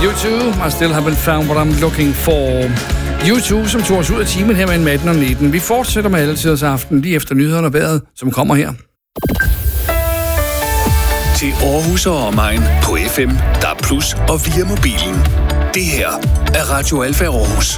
U2, I still haven't found what I'm looking for. U2, som tog os ud af timen her med 18 og 19. Vi fortsætter med alle tiders aften lige efter nyhederne og vejret, som kommer her. Til Aarhus og omegn på FM, DAB+ og via mobilen. Det her er Radio Alfa Aarhus.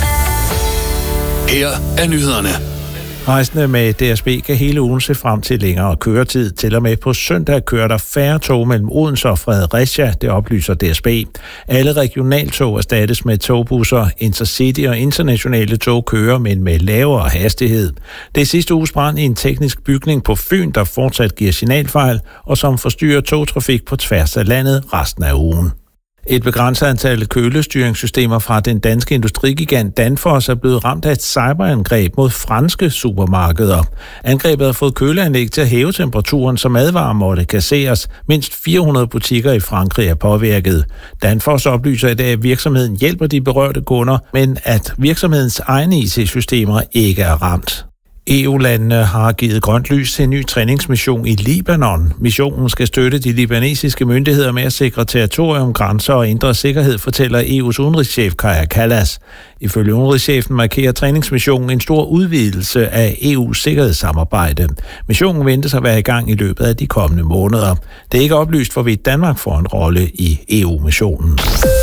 Her er nyhederne. Rejsende med DSB kan hele ugen se frem til længere køretid. Til og med på søndag kører der færre tog mellem Odense og Fredericia, det oplyser DSB. Alle regionaltog erstattes med togbusser. Intercity og internationale tog kører, men med lavere hastighed. Det er sidste uges brand i en teknisk bygning på Fyn, der fortsat giver signalfejl, og som forstyrrer togtrafik på tværs af landet resten af ugen. Et begrænset antal kølestyringssystemer fra den danske industrigigant Danfoss er blevet ramt af et cyberangreb mod franske supermarkeder. Angrebet har fået køleanlæg til at hæve temperaturen, som advarer måtte kasseres. Mindst 400 butikker i Frankrig er påvirket. Danfoss oplyser i dag, at virksomheden hjælper de berørte kunder, men at virksomhedens egne IT-systemer ikke er ramt. EU-landene har givet grønt lys til en ny træningsmission i Libanon. Missionen skal støtte de libanesiske myndigheder med at sikre territorium, grænser og indre sikkerhed, fortæller EU's udenrigschef Kaja Kallas. Ifølge udenrigschefen markerer træningsmissionen en stor udvidelse af EU's sikkerhedssamarbejde. Missionen ventes at være i gang i løbet af de kommende måneder. Det er ikke oplyst, hvorvidt Danmark får en rolle i EU-missionen.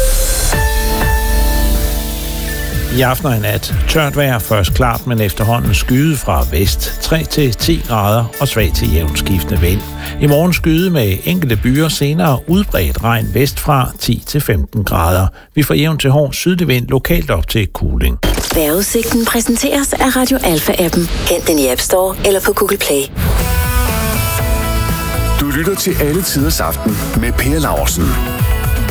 I aften og i nat tørt vejr, først klart, men efterhånden skyde fra vest. 3-10 grader og svag til jævnt skiftende vind. I morgen skyde med enkelte byer, senere udbredt regn vestfra 10-15 grader. Vi får jævnt til hård sydlig vind, lokalt op til kuling. Vejrudsigten præsenteres af Radio Alfa-appen. Hent den i App Store eller på Google Play. Du lytter til Alle Tiders Aften med Per Laursen.